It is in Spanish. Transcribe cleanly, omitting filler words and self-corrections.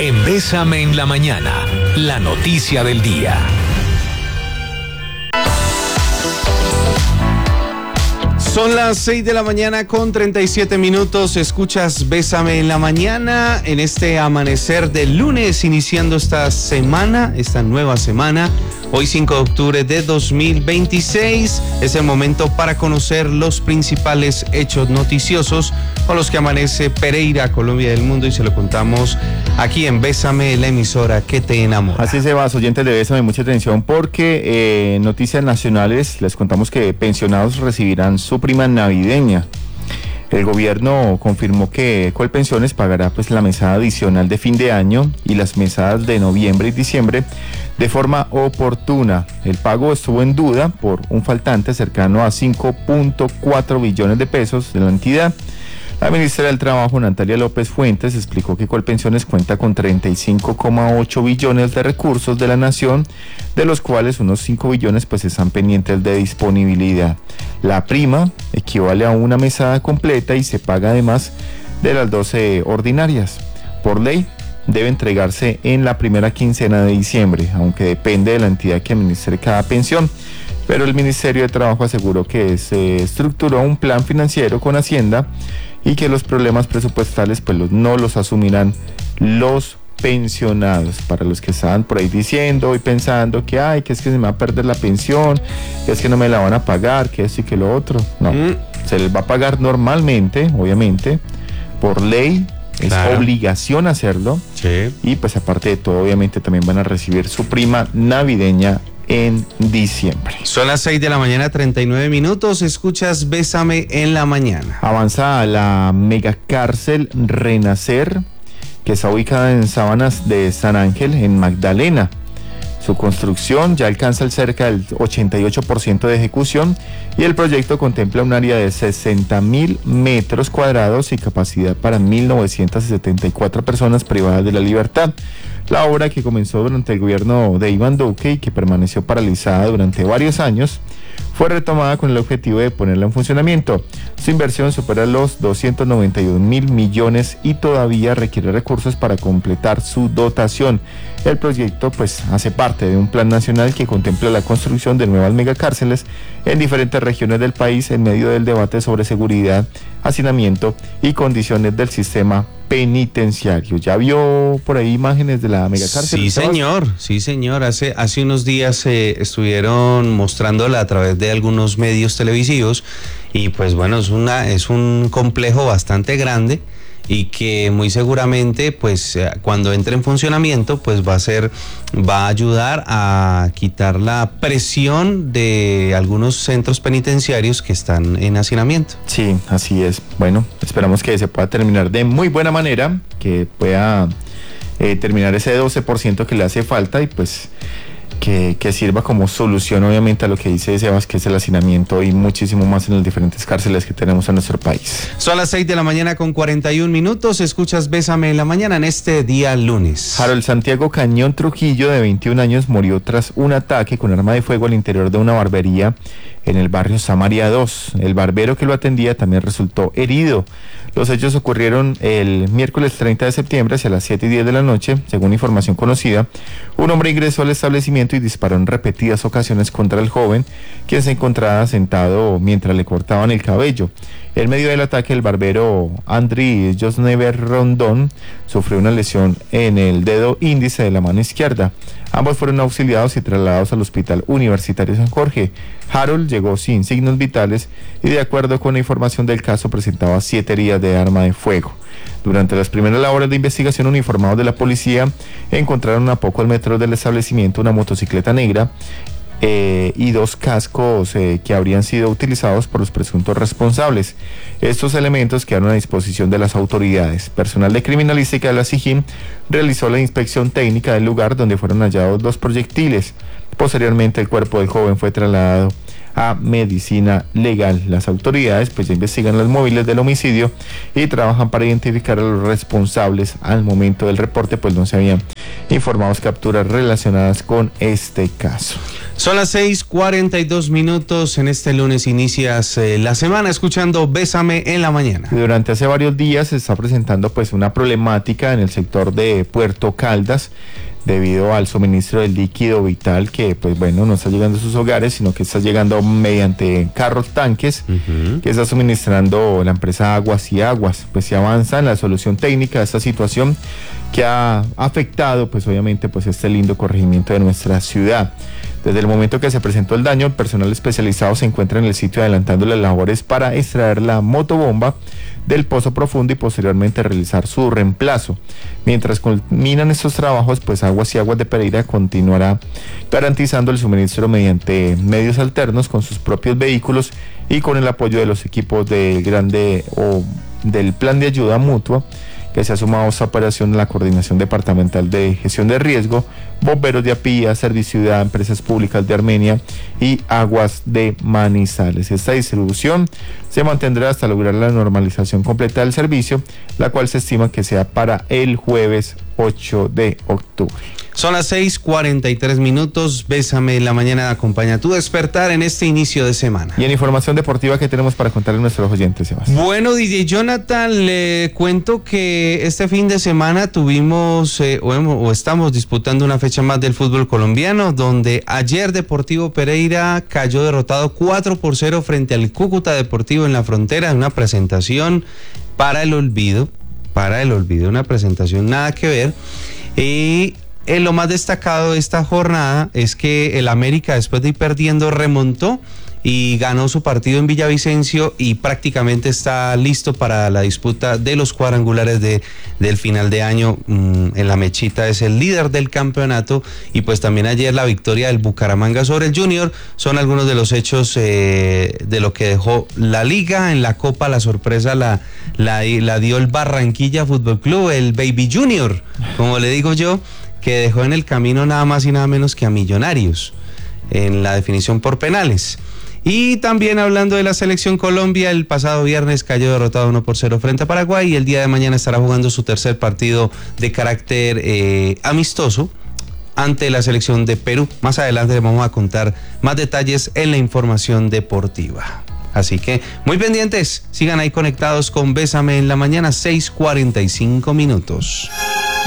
En Bésame en la Mañana, la noticia del día. Son las 6 de la mañana con 37 minutos. Escuchas Bésame en la Mañana en este amanecer del lunes, iniciando esta nueva semana. Hoy 5 de octubre de 2026 es el momento para conocer los principales hechos noticiosos con los que amanece Pereira, Colombia y el mundo, y se lo contamos aquí en Bésame, la emisora que te enamora. Así se va, oyentes de Bésame, mucha atención porque noticias nacionales, les contamos que pensionados recibirán su prima navideña. El gobierno confirmó que Colpensiones pagará pues la mesada adicional de fin de año y las mesadas de noviembre y diciembre de forma oportuna. El pago estuvo en duda por un faltante cercano a 5.4 billones de pesos de la entidad. La ministra del Trabajo, Natalia López Fuentes, explicó que Colpensiones cuenta con 35,8 billones de recursos de la nación, de los cuales unos 5 billones pues están pendientes de disponibilidad. La prima equivale a una mesada completa y se paga además de las 12 ordinarias. Por ley, debe entregarse en la primera quincena de diciembre, aunque depende de la entidad que administre cada pensión. Pero el Ministerio de Trabajo aseguró que se estructuró un plan financiero con Hacienda y que los problemas presupuestales pues no los asumirán los pensionados. Para los que estaban por ahí diciendo y pensando que que es que se me va a perder la pensión, que es que no me la van a pagar, que esto y que lo otro, no, se les va a pagar normalmente, obviamente, por ley. Es obligación hacerlo. Sí. Y pues aparte de todo, obviamente también van a recibir su prima navideña en diciembre. Son las 6 de la mañana, 39 minutos. Escuchas Bésame en la Mañana. Avanza la megacárcel Renacer, que está ubicada en Sabanas de San Ángel, en Magdalena. Su construcción ya alcanza cerca del 88% de ejecución y el proyecto contempla un área de 60.000 metros cuadrados y capacidad para 1.974 personas privadas de la libertad. La obra, que comenzó durante el gobierno de Iván Duque y que permaneció paralizada durante varios años, fue retomada con el objetivo de ponerla en funcionamiento. Su inversión supera los 291.000 millones y todavía requiere recursos para completar su dotación. El proyecto pues hace parte de un plan nacional que contempla la construcción de nuevas megacárceles en diferentes regiones del país en medio del debate sobre seguridad, hacinamiento y condiciones del sistema penitenciario. ¿Ya vio por ahí imágenes de la megacárcel? Sí, señor. Hace unos días estuvieron mostrándola a través de algunos medios televisivos y pues bueno, es un complejo bastante grande y que muy seguramente pues cuando entre en funcionamiento pues va a ayudar a quitar la presión de algunos centros penitenciarios que están en hacinamiento. Sí, así es. Bueno, esperamos que se pueda terminar de muy buena manera, que pueda terminar ese 12% que le hace falta y pues que sirva como solución obviamente a lo que dice Sebas, que es el hacinamiento y muchísimo más en las diferentes cárceles que tenemos en nuestro país. Son las 6 de la mañana con 41 minutos. Escuchas Bésame en la Mañana en este día lunes. Harold Santiago Cañón Trujillo, de 21 años, murió tras un ataque con arma de fuego al interior de una barbería en el barrio Samaria 2. El barbero que lo atendía también resultó herido. Los hechos ocurrieron el miércoles 30 de septiembre hacia las 7:10 de la noche. Según información conocida, un hombre ingresó al establecimiento y disparó en repetidas ocasiones contra el joven, quien se encontraba sentado mientras le cortaban el cabello. En medio del ataque, el barbero Andriy Josnever Rondón sufrió una lesión en el dedo índice de la mano izquierda. Ambos fueron auxiliados y trasladados al Hospital Universitario San Jorge. Harold llegó sin signos vitales y, de acuerdo con la información del caso, presentaba 7 heridas de arma de fuego. Durante las primeras labores de investigación, uniformados de la policía encontraron a pocos metros del establecimiento una motocicleta negra y 2 cascos que habrían sido utilizados por los presuntos responsables. Estos elementos quedaron a disposición de las autoridades. Personal de criminalística de la SIJIN realizó la inspección técnica del lugar, donde fueron hallados 2 proyectiles. Posteriormente, el cuerpo del joven fue trasladado a medicina legal. Las autoridades pues ya investigan los móviles del homicidio y trabajan para identificar a los responsables. Al momento del reporte pues no se había informados capturas relacionadas con este caso. Son las 6:42 minutos. En este lunes inicias la semana escuchando Bésame en la mañana. Durante hace varios días se está presentando pues una problemática en el sector de Puerto Caldas debido al suministro del líquido vital que pues bueno no está llegando a sus hogares, sino que está llegando mediante carros tanques que está suministrando la empresa Aguas y Aguas. Pues se avanza en la solución técnica de esta situación que ha afectado pues obviamente pues este lindo corregimiento de nuestra ciudad. Desde el momento que se presentó el daño, el personal especializado se encuentra en el sitio adelantando las labores para extraer la motobomba del pozo profundo y posteriormente realizar su reemplazo. Mientras culminan estos trabajos, pues Aguas y Aguas de Pereira continuará garantizando el suministro mediante medios alternos con sus propios vehículos y con el apoyo de los equipos del Plan de Ayuda Mutua, que se ha sumado a esta operación la Coordinación Departamental de Gestión de Riesgo, Bomberos de Apía, Serviciudad, Empresas Públicas de Armenia y Aguas de Manizales. Esta distribución se mantendrá hasta lograr la normalización completa del servicio, la cual se estima que sea para el jueves 8 de octubre. Son las 6:43 minutos. Bésame en la mañana, acompaña tu despertar en este inicio de semana. Y en información deportiva, ¿qué tenemos para contarle a nuestros oyentes, Sebastián? Bueno, DJ Jonathan, le cuento que este fin de semana tuvimos estamos disputando una fecha más del fútbol colombiano, donde ayer Deportivo Pereira cayó derrotado 4-0 frente al Cúcuta Deportivo en la Frontera, en una presentación para el olvido, una presentación nada que ver. Y lo más destacado de esta jornada es que el América, después de ir perdiendo, remontó y ganó su partido en Villavicencio y prácticamente está listo para la disputa de los cuadrangulares del final de año. En la mechita es el líder del campeonato y pues también ayer la victoria del Bucaramanga sobre el Junior son algunos de los hechos de lo que dejó la liga. En la Copa la sorpresa la dio el Barranquilla Fútbol Club, el Baby Junior, como le digo yo, que dejó en el camino nada más y nada menos que a Millonarios en la definición por penales. Y también hablando de la selección Colombia, el pasado viernes cayó derrotado 1-0 frente a Paraguay y el día de mañana estará jugando su tercer partido de carácter amistoso ante la selección de Perú. Más adelante les vamos a contar más detalles en la información deportiva. Así que muy pendientes, sigan ahí conectados con Bésame en la mañana, 6:45 minutos.